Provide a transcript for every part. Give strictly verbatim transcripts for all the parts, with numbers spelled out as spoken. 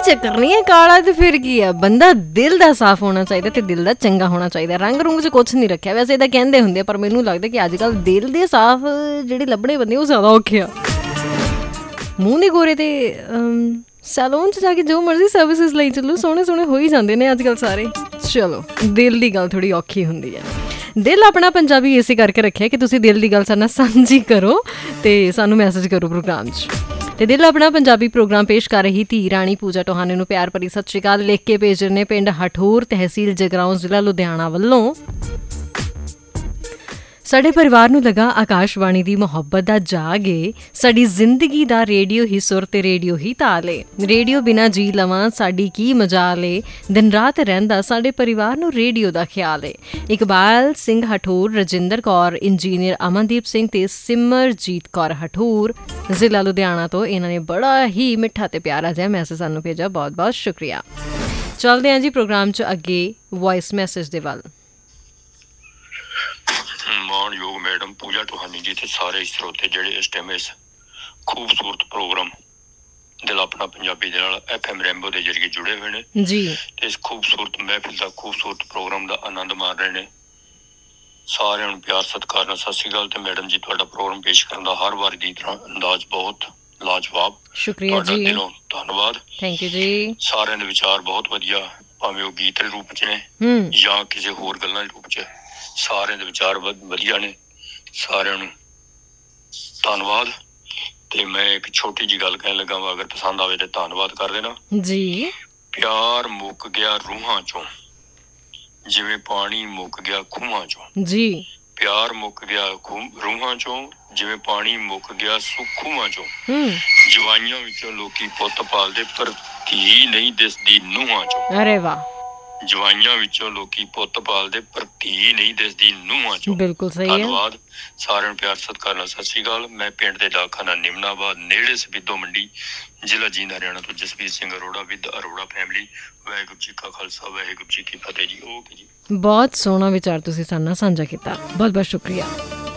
ਚੱਕਰ ਨਹੀਂ ਹੈ, ਕਾਲਾ ਤੇ ਫਿਰ ਕੀ ਆ, ਬੰਦਾ ਦਿਲ ਦਾ ਸਾਫ਼ ਹੋਣਾ ਚਾਹੀਦਾ ਤੇ ਦਿਲ ਦਾ ਚੰਗਾ ਹੋਣਾ ਚਾਹੀਦਾ। ਰੰਗ ਰੁੰਗ 'ਚ ਕੁਛ ਨਹੀਂ ਰੱਖਿਆ, ਵੈਸੇ ਇਹਦਾ ਕਹਿੰਦੇ ਹੁੰਦੇ ਆ, ਪਰ ਮੈਨੂੰ ਲੱਗਦਾ ਕਿ ਅੱਜ ਕੱਲ੍ਹ ਦਿਲ ਦੇ ਸਾਫ਼ ਜਿਹੜੇ ਲੱਭਣੇ ਬੰਦੇ ਉਹ ਜ਼ਿਆਦਾ ਔਖੇ ਆ। ਮੂੰਹ ਦੇ ਗੋਰੇ ਤੇ ਸੈਲੂਨ 'ਚ ਜਾ ਕੇ ਜੋ ਮਰਜ਼ੀ ਸਰਵਿਸਿਸ ਲਈ ਚੱਲੋ, ਸੋਹਣੇ ਸੋਹਣੇ ਹੋ ਹੀ ਜਾਂਦੇ ਨੇ ਅੱਜ ਕੱਲ੍ਹ ਸਾਰੇ। ਚਲੋ ਦਿਲ ਦੀ ਗੱਲ ਥੋੜ੍ਹੀ ਔਖੀ ਹੁੰਦੀ ਹੈ। ਦਿਲ ਆਪਣਾ ਪੰਜਾਬੀ ਇਸੇ ਕਰਕੇ ਰੱਖਿਆ ਕਿ ਤੁਸੀਂ ਦਿਲ ਦੀ ਗੱਲ ਸਾਡੇ ਨਾਲ ਸਾਂਝੀ ਕਰੋ ਅਤੇ ਸਾਨੂੰ ਮੈਸੇਜ ਕਰੋ ਪ੍ਰੋਗਰਾਮ 'ਚ। ਅਤੇ ਦਿਲ ਆਪਣਾ ਪੰਜਾਬੀ ਪ੍ਰੋਗਰਾਮ ਪੇਸ਼ ਕਰ ਰਹੀ ਧੀ ਰਾਣੀ ਪੂਜਾ ਟੋਹਾਨੇ ਨੂੰ ਪਿਆਰ ਭਰੀ ਸਤਿ ਸ਼੍ਰੀ ਅਕਾਲ ਲਿਖ ਕੇ ਭੇਜ ਰਹੇ ਨੇ ਪਿੰਡ ਹਠੂਰ, ਤਹਿਸੀਲ ਜਗਰਾਉਂ, ਜ਼ਿਲ੍ਹਾ ਲੁਧਿਆਣਾ ਵੱਲੋਂ। ਸਾਡੇ ਪਰਿਵਾਰ ਨੂੰ ਲੱਗਾ ਆਕਾਸ਼ਵਾਣੀ ਦੀ ਮੁਹੱਬਤ ਦਾ ਜਾਗ ਏ, ਸਾਡੀ ਜ਼ਿੰਦਗੀ ਦਾ ਰੇਡੀਓ ਹੀ ਸੁਰ ਤੇ ਰੇਡੀਓ ਹੀ ਤਾਲ ਏ। ਰੇਡੀਓ ਬਿਨਾਂ ਜੀ ਲਵਾਂ ਸਾਡੀ ਕੀ ਮਜਾਲ ਏ, ਦਿਨ ਰਾਤ ਰਹਿੰਦਾ ਸਾਡੇ ਪਰਿਵਾਰ ਨੂੰ ਰੇਡੀਓ ਦਾ ਖਿਆਲ ਏ। ਇਕਬਾਲ ਸਿੰਘ ਹਠੂਰ, ਰਜਿੰਦਰ ਕੌਰ, ਇੰਜੀਨੀਅਰ ਅਮਨਦੀਪ ਸਿੰਘ ਤੇ ਸਿਮਰਜੀਤ ਕੌਰ ਹਠੂਰ, ਜ਼ਿਲ੍ਹਾ ਲੁਧਿਆਣਾ ਤੋਂ। ਇਹਨਾਂ ਨੇ ਬੜਾ ਹੀ ਮਿੱਠਾ ਤੇ ਪਿਆਰਾ ਜਿਹਾ ਮੈਸੇਜ ਸਾਨੂੰ ਭੇਜਿਆ, ਬਹੁਤ ਬਹੁਤ ਸ਼ੁਕਰੀਆ। ਚੱਲਦੇ ਹਾਂ ਜੀ ਪ੍ਰੋਗਰਾਮ 'ਚ ਅੱਗੇ ਵੋਇਸ ਮੈਸੇਜ ਦੇ ਵੱਲ। ਮਾਣਯੋਗ ਮੈਡਮ ਪੂਜਾ ਟੋਹਾਨੀ ਜੀ ਤੇ ਸਾਰੇ ਸਰੋਤੇ ਜਿਹੜੇ ਇਸ ਟਾਈਮ ਇਸ ਖੂਬਸੂਰਤ ਪ੍ਰੋਗਰਾਮ ਦਿਲ ਆਪਣਾ ਪੰਜਾਬੀ ਦੇ ਨਾਲ ਐਫ ਐਮ ਰੈਂਬੋ ਦੇ ਜ਼ਰੀਏ ਜੁੜੇ ਹੋਏ ਨੇ ਜੀ, ਤੇ ਇਸ ਖੂਬਸੂਰਤ ਮਹਿਫਿਲ ਦਾ ਖੂਬਸੂਰਤ ਪ੍ਰੋਗਰਾਮ ਦਾ ਆਨੰਦ ਮਾਣ ਰਹੇ ਨੇ। ਸਾਰਿਆਂ ਨੂੰ ਪਿਆਰ ਸਤਿਕਾਰ ਨਾਲ ਸਤਿ ਸ਼੍ਰੀ ਅਕਾਲ। ਤੇ ਮੈਡਮ ਜੀ ਤੁਹਾਡਾ ਪ੍ਰੋਗਰਾਮ ਪੇਸ਼ ਕਰਨ ਦਾ ਹਰ ਵਾਰ ਦੀ ਤਰ੍ਹਾਂ ਅੰਦਾਜ਼ ਬਹੁਤ ਲਾਜਵਾਬ, ਸ਼ੁਕਰੀਆ ਜੀ, ਦਿਲੋਂ ਧੰਨਵਾਦ। ਥੈਂਕ ਯੂ ਜੀ। ਸਾਰਿਆਂ ਦੇ ਵਿਚਾਰ ਬਹੁਤ ਵਧੀਆ, ਭਾਵੇਂ ਉਹ ਗੀਤ ਦੇ ਰੂਪ 'ਚ ਨੇ ਜਾਂ ਕਿਸੇ ਹੋਰ ਗੱਲਾਂ ਦੇ ਰੂਪ 'ਚ, ਸਾਰਿਆਂ ਦੇ ਵਿਚਾਰ ਵਧੀਆ ਨੇ। ਸਾਰਿਆਂ ਨੂੰ ਧੰਨਵਾਦ। ਤੇ ਮੈਂ ਇੱਕ ਛੋਟੀ ਜਿਹੀ ਗੱਲ ਕਹਿਣ ਲੱਗਾ ਵਾ, ਅਗਰ ਪਸੰਦ ਆਵੇ ਤੇ ਧੰਨਵਾਦ ਕਰ ਦੇਣਾ ਜੀ। ਪਿਆਰ ਮੁੱਕ ਗਿਆ ਰੂਹਾਂ ਚੋਂ ਜਿਵੇਂ ਪਾਣੀ ਮੁੱਕ ਗਿਆ ਖੂਹਾਂ ਚੋਂ ਜੀ। ਪਿਆਰ ਮੁੱਕ ਗਿਆ ਰੂਹਾਂ ਚੋਂ ਜਿਵੇਂ ਪਾਣੀ ਮੁੱਕ ਗਿਆ ਖੂਹਾਂ ਚੋਂ। ਜਵਾਈਆਂ ਵਿੱਚੋਂ ਲੋਕੀ ਪੁੱਤ ਪਾਲਦੇ ਪਰ ਧੀ ਨਹੀਂ ਦਿਸਦੀ ਨੂੰਹਾਂ ਚੋਂ। ਅਰੇ ਵਾਹ। ਜਵਾਈਆਂ ਵਿੱਚੋਂ ਲੋਕੀ ਪੁੱਤ ਪਾਲਦੇ ਪਰ ਧੀ ਨਹੀਂ ਦਿਸਦੀ ਨੂੰਹਾਂ ਚੋਂ। ਬਿਲਕੁਲ ਸਹੀ ਹੈ। ਧੰਨਵਾਦ। ਸਾਰਿਆਂ ਨੂੰ ਪਿਆਰ ਸਤਿਕਾਰ ਨਾਲ ਸਤਿ ਸ਼੍ਰੀ ਅਕਾਲ। ਮੈਂ ਪਿੰਡ ਦੇ ਡਾਕਖਾਨਾ ਨਿਮਨਾਬਾਦ ਨੇੜੇ ਸਬਿੱਦੋ ਮੰਡੀ, ਜ਼ਿਲ੍ਹਾ ਜੀਂਦ, ਹਰਿਆਣਾ ਤੋਂ ਜਸਵੀਰ ਸਿੰਘ ਅਰੋੜਾ ਵਿਦ ਅਰੋੜਾ ਫੈਮਿਲੀ। ਵਾਹਿਗੁਰੂ ਜੀ ਕਾ ਖਾਲਸਾ, ਵਾਹਿਗੁਰੂ ਜੀ ਕੀ ਫਤਿਹ ਜੀ। ਓਕੇ ਜੀ। ਬਹੁਤ ਸੋਹਣਾ ਵਿਚਾਰ ਤੁਸੀਂ ਸਾਡੇ ਨਾਲ ਸਾਂਝਾ ਕੀਤਾ, ਬਹੁਤ ਬਹੁਤ ਸ਼ੁਕਰੀਆ।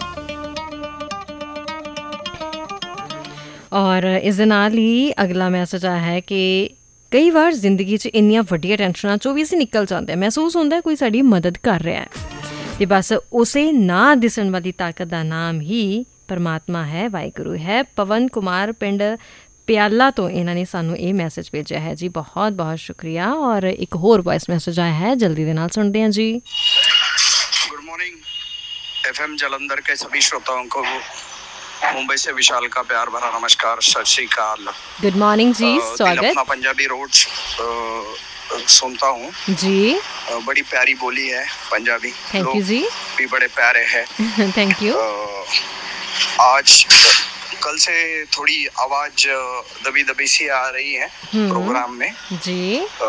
ਔਰ ਇਸ ਦੇ ਨਾਲ ਹੀ ਅਗਲਾ ਮੈਸੇਜ ਆਇਆ ਹੈ ਕਿ ਕਈ ਵਾਰ ਜ਼ਿੰਦਗੀ 'ਚ ਇੰਨੀਆਂ ਵੱਡੀਆਂ ਟੈਨਸ਼ਨਾਂ 'ਚੋਂ ਵੀ ਅਸੀਂ ਨਿਕਲ ਜਾਂਦੇ ਹਾਂ, ਮਹਿਸੂਸ ਹੁੰਦਾ ਕੋਈ ਸਾਡੀ ਮਦਦ ਕਰ ਰਿਹਾ ਹੈ, ਅਤੇ ਬਸ ਉਸੇ ਨਾ ਦਿਸਣ ਵਾਲੀ ਤਾਕਤ ਦਾ ਨਾਮ ਹੀ ਪਰਮਾਤਮਾ ਹੈ, ਵਾਹਿਗੁਰੂ ਹੈ। ਪਵਨ ਕੁਮਾਰ ਪਿੰਡ ਪਿਆਲਾ ਤੋਂ ਇਹਨਾਂ ਨੇ ਸਾਨੂੰ ਇਹ ਮੈਸੇਜ ਭੇਜਿਆ ਹੈ ਜੀ, ਬਹੁਤ ਬਹੁਤ ਸ਼ੁਕਰੀਆ। ਔਰ ਇੱਕ ਹੋਰ ਵੌਇਸ ਮੈਸੇਜ ਆਇਆ ਹੈ, ਜਲਦੀ ਦੇ ਨਾਲ ਸੁਣਦੇ ਹਾਂ ਜੀ। Good morning F M Jalandhar के सभी श्रोताओं को मुंबई से विशाल का प्यार भरा नमस्कार, सत श्री अकाल। गुड मॉर्निंग जी, स्वागत। अपना पंजाबी रोड सुनता हूँ जी, बड़ी प्यारी बोली है पंजाबी। थैंक यू जी, भी बड़े प्यारे हैं। Thank you. आज कल से थोड़ी आवाज दबी दबी सी आ रही है प्रोग्राम में जी।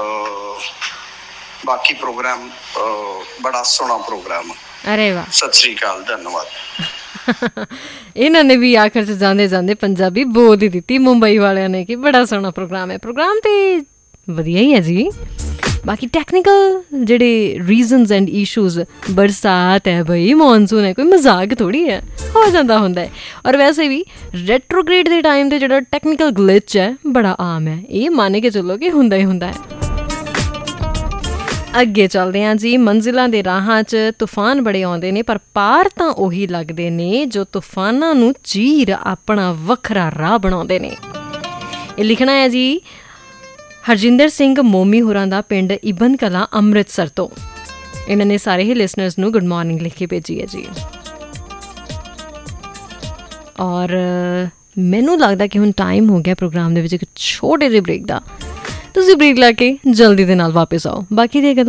बाकी प्रोग्राम बड़ा सोहना प्रोग्राम। अरे वाह, सत श्री अकाल, धन्यवाद। ਇਹਨਾਂ ਨੇ ਵੀ ਆਖਰ 'ਚ ਜਾਂਦੇ ਜਾਂਦੇ ਪੰਜਾਬੀ ਬੋਲ ਹੀ ਦਿੱਤੀ ਮੁੰਬਈ ਵਾਲਿਆਂ ਨੇ ਕਿ ਬੜਾ ਸੋਹਣਾ ਪ੍ਰੋਗਰਾਮ ਹੈ। ਪ੍ਰੋਗਰਾਮ ਤੇ ਵਧੀਆ ਹੀ ਹੈ ਜੀ। ਬਾਕੀ ਟੈਕਨੀਕਲ ਜਿਹੜੇ ਰੀਜ਼ਨਸ ਐਂਡ ਇਸ਼ੂਜ਼, ਬਰਸਾਤ ਹੈ ਬਈ, ਮੌਨਸੂਨ ਹੈ, ਕੋਈ ਮਜ਼ਾਕ ਥੋੜ੍ਹੀ ਹੈ, ਹੋ ਜਾਂਦਾ ਹੁੰਦਾ ਹੈ। ਔਰ ਵੈਸੇ ਵੀ ਰੈਟਰੋਗ੍ਰੇਡ ਦੇ ਟਾਈਮ 'ਤੇ ਜਿਹੜਾ ਟੈਕਨੀਕਲ ਗਲਿਚ ਹੈ ਬੜਾ ਆਮ ਹੈ, ਇਹ ਮੰਨ ਕੇ ਚੱਲੋ ਕਿ ਹੁੰਦਾ ਹੀ ਹੁੰਦਾ ਹੈ। ਅੱਗੇ ਚੱਲਦੇ ਹਾਂ ਜੀ। ਮੰਜ਼ਿਲਾਂ ਦੇ ਰਾਹਾਂ 'ਚ ਤੂਫਾਨ ਬੜੇ ਆਉਂਦੇ ਨੇ, ਪਰ ਪਾਰ ਤਾਂ ਉਹੀ ਲੱਗਦੇ ਨੇ ਜੋ ਤੂਫਾਨਾਂ ਨੂੰ ਚੀਰ ਆਪਣਾ ਵੱਖਰਾ ਰਾਹ ਬਣਾਉਂਦੇ ਨੇ। ਇਹ ਲਿਖਣਾ ਹੈ ਜੀ ਹਰਜਿੰਦਰ ਸਿੰਘ ਮੋਮੀ ਹੋਰਾਂ ਦਾ, ਪਿੰਡ ਇਬਨ ਕਲਾਂ, ਅੰਮ੍ਰਿਤਸਰ ਤੋਂ। ਇਹਨਾਂ ਨੇ ਸਾਰੇ ਹੀ ਲਿਸਨਰਸ ਨੂੰ ਗੁੱਡ ਮਾਰਨਿੰਗ ਲਿਖ ਕੇ ਭੇਜੀ ਹੈ ਜੀ। ਔਰ ਮੈਨੂੰ ਲੱਗਦਾ ਕਿ ਹੁਣ ਟਾਈਮ ਹੋ ਗਿਆ ਪ੍ਰੋਗਰਾਮ ਦੇ ਵਿੱਚ ਇੱਕ ਛੋਟੇ ਜਿਹੇ ਬ੍ਰੇਕ ਦਾ। ਤੁਸੀਂ ਬ੍ਰੇਕ ਲੈ ਕੇ ਜਲਦੀ ਦੇ ਨਾਲ ਵਾਪਿਸ ਆਓ। ਬਾਕੀ ਦੀਆਂ ਗੱਲਾਂ